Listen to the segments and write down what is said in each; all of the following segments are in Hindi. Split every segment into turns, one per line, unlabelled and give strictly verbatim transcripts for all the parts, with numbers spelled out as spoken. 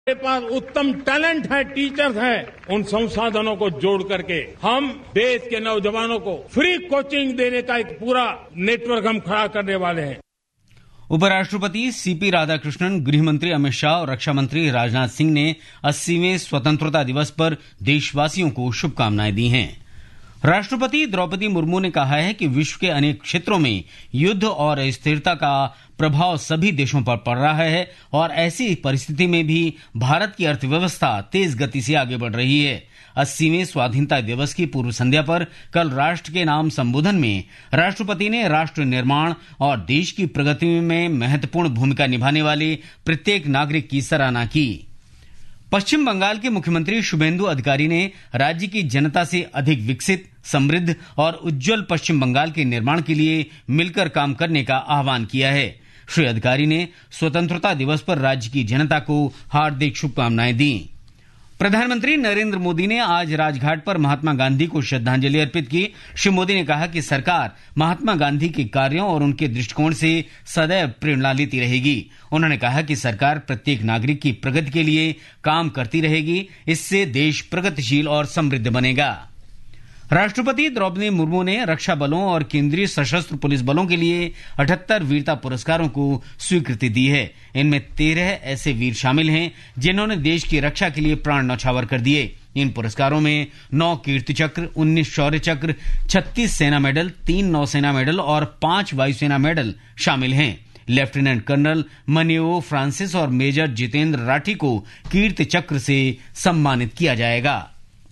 हमारे पास उत्तम टैलेंट है, टीचर्स हैं, उन संसाधनों को जोड़ करके हम देश के नौजवानों को फ्री कोचिंग देने का एक पूरा नेटवर्क हम खड़ा करने वाले हैं।
उपराष्ट्रपति सीपी राधाकृष्णन, गृह मंत्री अमित शाह और रक्षा मंत्री राजनाथ सिंह ने अस्सीवें स्वतंत्रता दिवस पर देशवासियों को शुभकामनाएं दी हैं। राष्ट्रपति द्रौपदी मुर्मू ने कहा है कि विश्व के अनेक क्षेत्रों में युद्ध और अस्थिरता का प्रभाव सभी देशों पर पड़ रहा है और ऐसी परिस्थिति में भी भारत की अर्थव्यवस्था तेज गति से आगे बढ़ रही है। अस्सीवें स्वाधीनता दिवस की पूर्व संध्या पर कल राष्ट्र के नाम संबोधन में राष्ट्रपति ने राष्ट्र निर्माण और देश की प्रगति में महत्वपूर्ण भूमिका निभाने वाले प्रत्येक नागरिक की सराहना की। पश्चिम बंगाल के मुख्यमंत्री शुभेंदु अधिकारी ने राज्य की जनता से अधिक विकसित, समृद्ध और उज्जवल पश्चिम बंगाल के निर्माण के लिए मिलकर काम करने का आह्वान किया है। श्री अधिकारी ने स्वतंत्रता दिवस पर राज्य की जनता को हार्दिक शुभकामनाएं दी। प्रधानमंत्री नरेंद्र मोदी ने आज राजघाट पर महात्मा गांधी को श्रद्धांजलि अर्पित की। श्री मोदी ने कहा कि सरकार महात्मा गांधी के कार्यों और उनके दृष्टिकोण से सदैव प्रेरणा लेती रहेगी। उन्होंने कहा कि सरकार प्रत्येक नागरिक की प्रगति के लिए काम करती रहेगी, इससे देश प्रगतिशील और समृद्ध बनेगा। राष्ट्रपति द्रौपदी मुर्मू ने रक्षा बलों और केंद्रीय सशस्त्र पुलिस बलों के लिए अठहत्तर वीरता पुरस्कारों को स्वीकृति दी है। इनमें तेरह ऐसे वीर शामिल हैं जिन्होंने देश की रक्षा के लिए प्राण न्यौछावर कर दिए। इन पुरस्कारों में नौ कीर्ति चक्र, उन्नीस शौर्य चक्र, छत्तीस सेना मेडल, तीन नौसेना मेडल और पांच वायुसेना मेडल शामिल हैं। लेफ्टिनेंट कर्नल मनियो फ्रांसिस और मेजर जितेंद्र राठी को कीर्ति चक्र से सम्मानित किया जाएगा।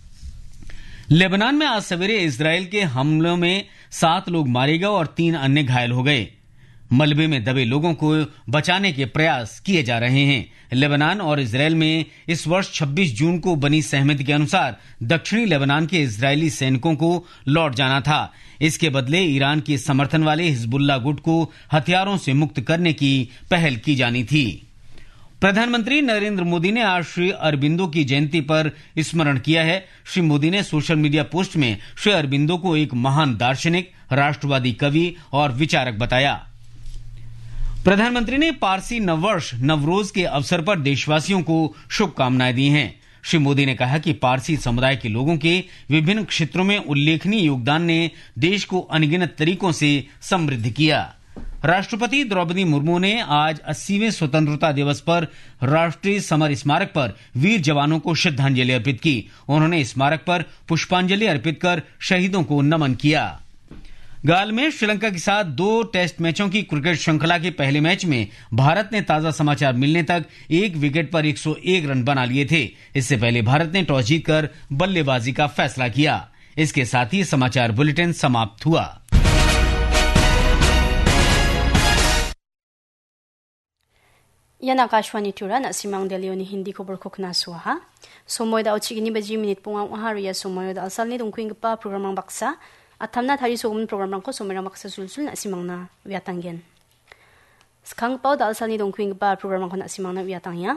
लेबनान में आज सवेरे इजरायल के हमलों में सात लोग मारे गए और तीन अन्य घायल हो गए। मलबे में दबे लोगों को बचाने के प्रयास किए जा रहे हैं। लेबनान और इजरायल में इस वर्ष छब्बीस जून को बनी सहमति के अनुसार दक्षिणी लेबनान के इजरायली सैनिकों को लौट जाना था। इसके बदले ईरान के समर्थन वाले हिजबुल्लाह गुट को हथियारों से मुक्त करने की पहल की जानी थी। प्रधानमंत्री नरेंद्र मोदी ने आज श्री अरबिंदो की जयंती पर स्मरण किया है। श्री मोदी ने सोशल मीडिया पोस्ट में श्री अरबिंदो को एक महान दार्शनिक, राष्ट्रवादी कवि और विचारक बताया। प्रधानमंत्री ने पारसी नववर्ष नवरोज के अवसर पर देशवासियों को शुभकामनाएं दी हैं। श्री मोदी ने कहा कि पारसी समुदाय के लोगों के विभिन्न क्षेत्रों में उल्लेखनीय योगदान ने देश को अनगिनत तरीकों से समृद्ध किया। राष्ट्रपति द्रौपदी मुर्मू ने आज अस्सीवें स्वतंत्रता दिवस पर राष्ट्रीय समर स्मारक पर वीर जवानों को श्रद्धांजलि अर्पित की। उन्होंने स्मारक पर पुष्पांजलि अर्पित कर शहीदों को नमन किया। गाल में श्रीलंका के साथ दो टेस्ट मैचों की क्रिकेट श्रृंखला के पहले मैच में भारत ने ताजा समाचार मिलने तक एक विकेट पर एक सौ एक रन बना लिए थे। इससे पहले भारत ने टॉस जीतकर बल्लेबाजी का फैसला किया। इसके साथ ही समाचार बुलेटिन समाप्त हुआ।
Yan Akashwani Turan at Simang Deleoni Hindi ko berkokna suha. Sumoy da ochigini baji minute pungang ahariya sumoy da asal ni dungkuing pa programang baksa at tamna thari sumun programang ko sumirang baksa sulsul na simang na wiatanggen. Skang pao da asal ni dungkuing pa programang ko na simang na wiatangya.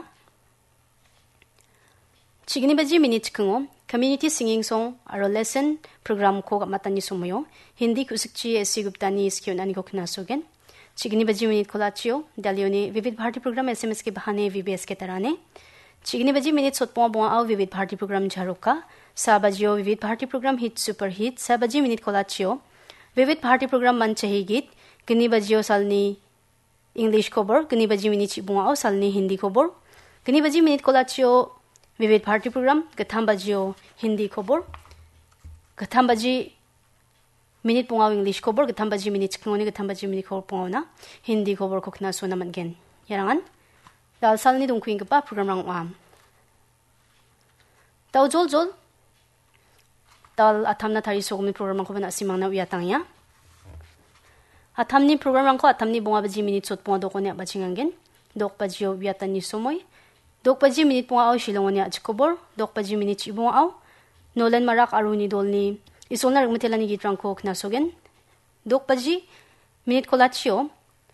Chigini baji minute kungo community singing song aro lesson program ko matani sumoyo Hindi kusikchi esi guptani iskyon ani ko knasugen. चिगनी बजी मिनट खोलाचियो दलियो ने विविध भारती प्रोग्राम एसएमएस के बहाने वीबीएस के तराने चिगनी बजी मिनट सोतपो बोआ आओ विविध भारती प्रोग्राम झारोका सा बजियो विविध Bharti programme hit super hit सा बजी मिनट खोलाचियो विविध भारती प्रोग्राम मन चाहिए गीत गनी बजियो सालनी इंग्लिश खबर गनी बजी मिनट बोआ आओ सालनी हिंदी खबर गनी बजी मिनट खोलाचियो विविध भारती प्रोग्राम गथाम बजियो हिंदी खबर गथाम बजी Minute pungaw English cover gatham baji minute kngoni gatham baji minute cover pungawna Hindi cover kokna suna mangen yarangan dal salni dungkuing pa program rang am taw jol jol dal athamna thari sogmi program ko bana simangna uyatangya athamni program rang ko athamni bunga baji minute sot punga dokone bachingangen dok baji uyatani somoy dok baji minute punga aw shilongoni achkobor dok baji minute ibunga aw nolan marak aruni dolni Isolna ragmatelani gitrang ko knasogen dok baji minute kolachio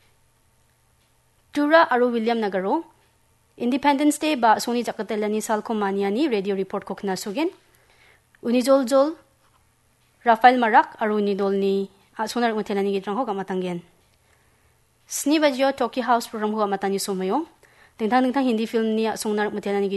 Tura aru William Nagaro Independence Day ba soni jakatelani sal ko maniani radio report ko knasogen unijol jol Rafael Marak aru nidolni asona ragmatelani gitrang ko kamatanggen Sni bajio Toki House program ko kamatani somayo dingtang dingtang Hindi film ni asona ragmatelani